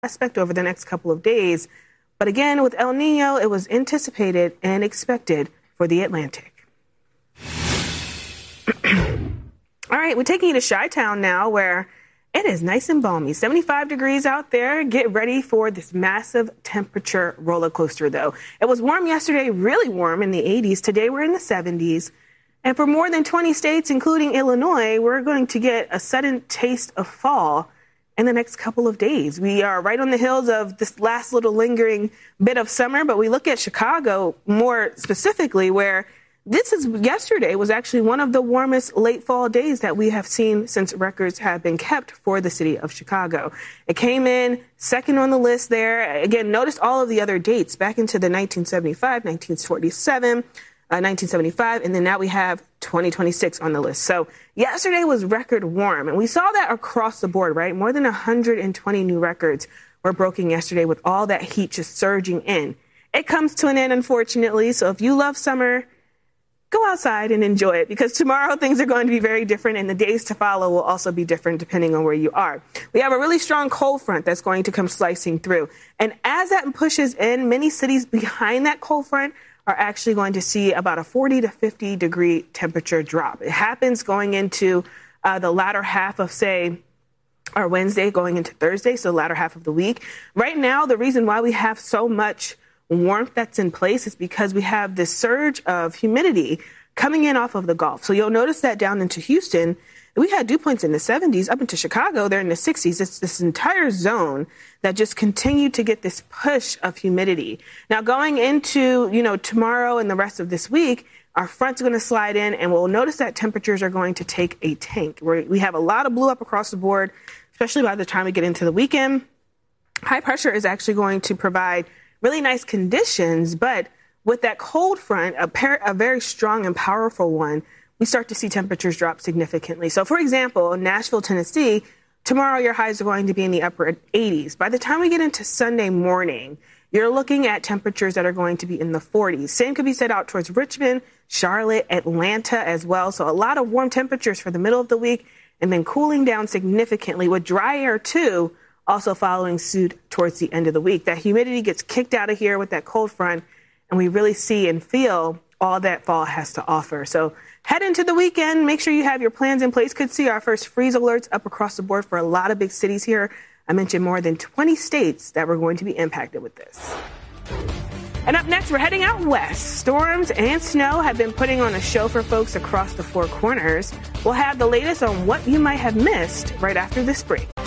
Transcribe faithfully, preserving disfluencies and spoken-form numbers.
aspect over the next couple of days. But again, with El Nino, it was anticipated and expected for the Atlantic. All right, we're taking you to Chi-Town now, where it is nice and balmy. seventy-five degrees out there. Get ready for this massive temperature roller coaster, though. It was warm yesterday, really warm in the eighties. Today we're in the seventies. And for more than twenty states, including Illinois, we're going to get a sudden taste of fall in the next couple of days. We are right on the heels of this last little lingering bit of summer, but we look at Chicago more specifically, where this is yesterday was actually one of the warmest late fall days that we have seen since records have been kept for the city of Chicago. It came in second on the list there. Again, notice all of the other dates back into the nineteen seventy-five, nineteen forty-seven, uh, nineteen seventy-five, and then now we have twenty twenty-six on the list. So yesterday was record warm, and we saw that across the board, right? More than one hundred twenty new records were broken yesterday with all that heat just surging in. It comes to an end, unfortunately, so if you love summer, go outside and enjoy it, because tomorrow things are going to be very different, and the days to follow will also be different depending on where you are. We have a really strong cold front that's going to come slicing through. And as that pushes in, many cities behind that cold front are actually going to see about a forty to fifty degree temperature drop. It happens going into uh, the latter half of, say, our Wednesday going into Thursday, so the latter half of the week. Right now, the reason why we have so much warmth that's in place is because we have this surge of humidity coming in off of the Gulf. So you'll notice that down into Houston, we had dew points in the seventies. Up into Chicago, they're in the sixties. It's this entire zone that just continued to get this push of humidity. Now, going into, you know, tomorrow and the rest of this week, our front's going to slide in, and we'll notice that temperatures are going to take a tank. We're, we have a lot of blue up across the board, especially by the time we get into the weekend. High pressure is actually going to provide really nice conditions, but with that cold front, a, par- a very strong and powerful one, we start to see temperatures drop significantly. So, for example, Nashville, Tennessee, tomorrow your highs are going to be in the upper eighties. By the time we get into Sunday morning, you're looking at temperatures that are going to be in the forties. Same could be said out towards Richmond, Charlotte, Atlanta as well. So a lot of warm temperatures for the middle of the week, and then cooling down significantly with dry air too, also following suit towards the end of the week. That humidity gets kicked out of here with that cold front, and we really see and feel all that fall has to offer. So head into the weekend. Make sure you have your plans in place. Could see our first freeze alerts up across the board for a lot of big cities here. I mentioned more than twenty states that were going to be impacted with this. And up next, we're heading out west. Storms and snow have been putting on a show for folks across the Four Corners. We'll have the latest on what you might have missed right after this break.